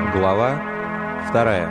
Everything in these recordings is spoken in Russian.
Глава 2.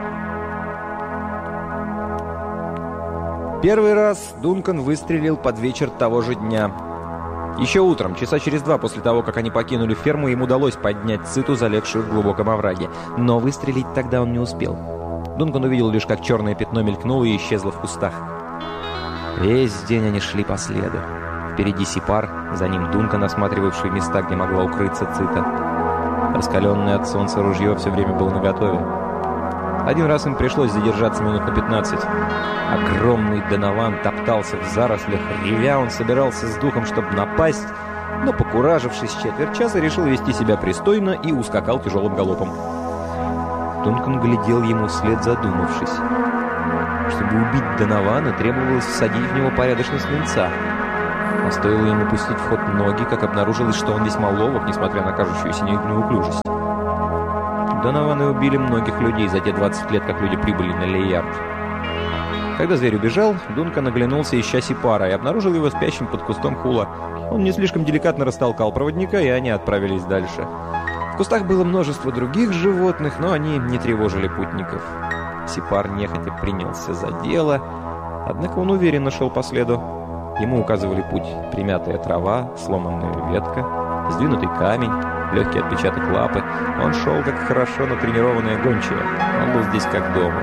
Первый раз Дункан выстрелил под вечер того же дня. Еще утром, часа через 2 после того, как они покинули ферму, им удалось поднять Циту, залегшую в глубоком овраге. Но выстрелить тогда он не успел. Дункан увидел лишь, как черное пятно мелькнуло и исчезло в кустах. Весь день они шли по следу. Впереди Сипар, за ним Дункан, осматривавший места, где могла укрыться Цита. Раскаленное от солнца ружье все время было наготове. Один раз им пришлось задержаться минут на 15. Огромный Донован топтался в зарослях, ревя, он собирался с духом, чтобы напасть, но, покуражившись четверть часа, решил вести себя пристойно и ускакал тяжелым галопом. Дункан глядел ему вслед, задумавшись. Чтобы убить Донована, требовалось всадить в него порядочно свинца. А стоило ему пустить в ход ноги, как обнаружилось, что он весьма ловок, несмотря на кажущуюся неуклюжесть. Донованы убили многих людей за те 20 лет, как люди прибыли на Лейярд. Когда зверь убежал, Дункан оглянулся, ища Сипара, и обнаружил его спящим под кустом хула. Он не слишком деликатно растолкал проводника, и они отправились дальше. В кустах было множество других животных, но они не тревожили путников. Сипар нехотя принялся за дело, однако он уверенно шел по следу. Ему указывали путь примятая трава, сломанная ветка, сдвинутый камень, легкий отпечаток лапы. Он шел, как хорошо натренированная гончая. Он был здесь как дома.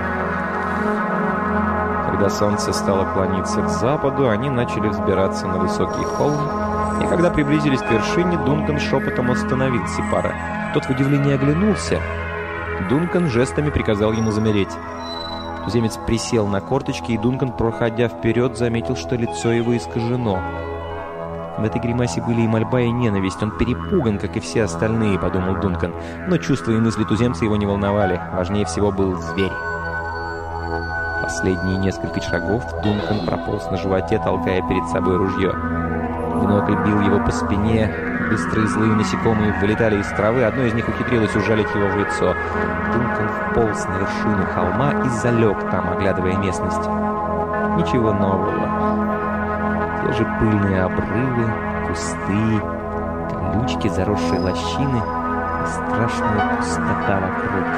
Когда солнце стало клониться к западу, они начали взбираться на высокий холм, и когда приблизились к вершине, Дункан шепотом остановил Сипара. Тот в удивлении оглянулся. Дункан жестами приказал ему замереть. Туземец присел на корточки, и Дункан, проходя вперед, заметил, что лицо его искажено. В этой гримасе были и мольба, и ненависть. Он перепуган, как и все остальные, подумал Дункан. Но чувства и мысли туземца его не волновали. Важнее всего был зверь. Последние несколько шагов Дункан прополз на животе, толкая перед собой ружье. Бинокль бил его по спине. Быстрые злые насекомые вылетали из травы. Одно из них ухитрилось ужалить его в лицо. Дункан вполз на вершину холма и залег там, оглядывая местность. Ничего нового. Те же пыльные обрывы, кусты, колючки, заросшие лощины и страшная пустота вокруг.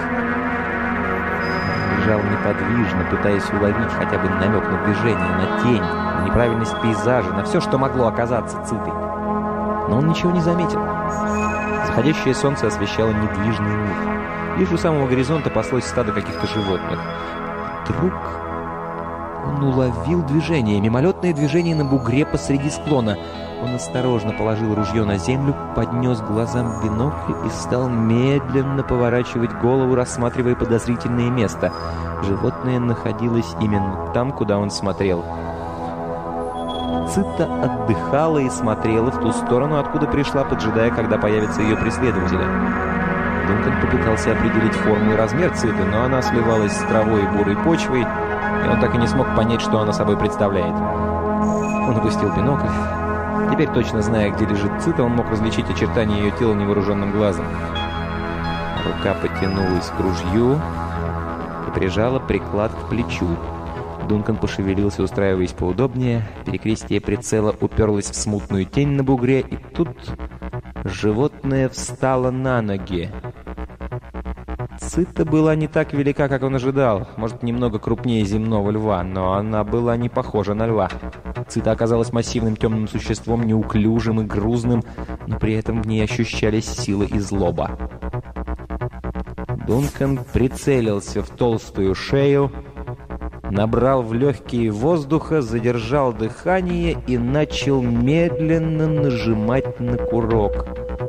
Он лежал неподвижно, пытаясь уловить хотя бы намек на движение, на тень, на неправильность пейзажа, на все, что могло оказаться Цитой. Но он ничего не заметил. Заходящее солнце освещало недвижный мир. Лишь у самого горизонта паслось стадо каких-то животных. Вдруг он уловил движение, мимолетное движение на бугре посреди склона. Он осторожно положил ружье на землю, поднес глазам бинокль и стал медленно поворачивать голову, рассматривая подозрительное место. Животное находилось именно там, куда он смотрел. Цита отдыхала и смотрела в ту сторону, откуда пришла, поджидая, когда появятся ее преследователи. Дункан попытался определить форму и размер Циты, но она сливалась с травой и бурой почвой, и он так и не смог понять, что она собой представляет. Он опустил бинокль. Теперь, точно зная, где лежит Цита, он мог различить очертания ее тела невооруженным глазом. Рука потянулась к ружью и прижала приклад к плечу. Дункан пошевелился, устраиваясь поудобнее. Перекрестие прицела уперлось в смутную тень на бугре, и тут животное встало на ноги. Цита была не так велика, как он ожидал. Может, немного крупнее земного льва, но она была не похожа на льва. Цита оказалась массивным темным существом, неуклюжим и грузным, но при этом в ней ощущались сила и злоба. Дункан прицелился в толстую шею, набрал в легкие воздуха, задержал дыхание и начал медленно нажимать на курок.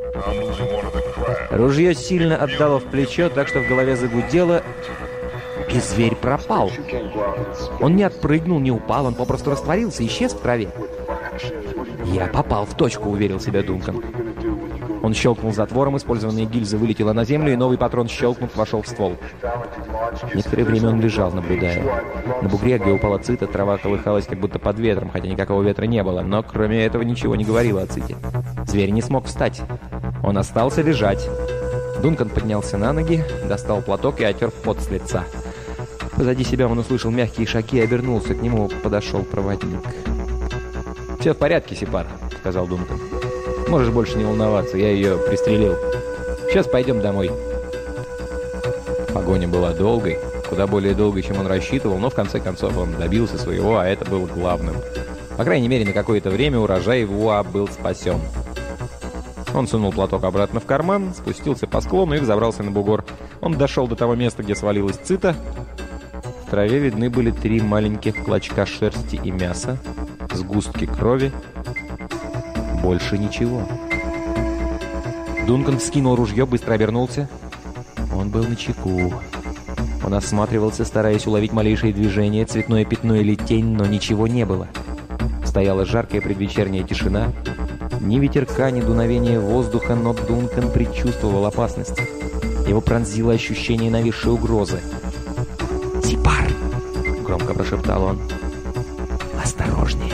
Ружье сильно отдало в плечо, так что в голове загудело, и зверь пропал. Он не отпрыгнул, не упал, он попросту растворился, исчез в траве. «Я попал в точку», — уверил себя Дункан. Он щелкнул затвором, использованная гильза вылетела на землю, и новый патрон, щелкнув, вошел в ствол. Некоторое время он лежал, наблюдая. На бугре, где упала Цита, трава колыхалась как будто под ветром, хотя никакого ветра не было, но кроме этого ничего не говорило о Ците. Зверь не смог встать. Он остался лежать. Дункан поднялся на ноги, достал платок и отер пот с лица. Позади себя он услышал мягкие шаги и обернулся. К нему подошел проводник. «Все в порядке, Сипар», — сказал Дункан. «Можешь больше не волноваться, я ее пристрелил. Сейчас пойдем домой». Погоня была долгой, куда более долгой, чем он рассчитывал, но в конце концов он добился своего, а это было главным. По крайней мере, на какое-то время урожай Вуа был спасен. Он сунул платок обратно в карман, спустился по склону и взобрался на бугор. Он дошел до того места, где свалилась цита. В траве видны были 3 маленьких клочка шерсти и мяса, сгустки крови. Больше ничего. Дункан вскинул ружье, быстро обернулся. Он был начеку. Он осматривался, стараясь уловить малейшие движения, цветное пятно или тень, но ничего не было. Стояла жаркая предвечерняя тишина. Ни ветерка, ни дуновения воздуха, но Дункан предчувствовал опасность. Его пронзило ощущение нависшей угрозы. «Сипар!» — громко прошептал он. «Осторожнее!»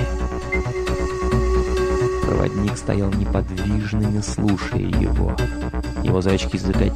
Проводник стоял неподвижно, не слушая его. Его зрачки закатились.